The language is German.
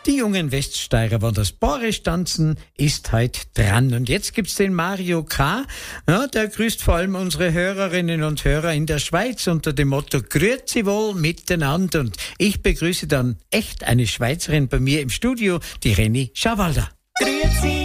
Die jungen Weststeirer, wo das Borisch tanzen, ist heute dran. Und jetzt gibt's den Mario K. Ja, der grüßt vor allem unsere Hörerinnen und Hörer in der Schweiz unter dem Motto Grüezi wohl miteinander. Und ich begrüße dann echt eine Schweizerin bei mir im Studio, die Reni Schawalda. Grüezi.